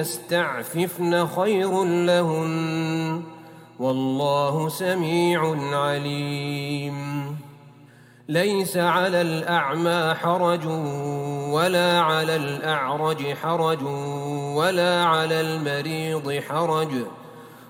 يستعففن خير لهن والله سميع عليم. ليس على الأعمى حرج ولا على الأعرج حرج ولا على المريض حرج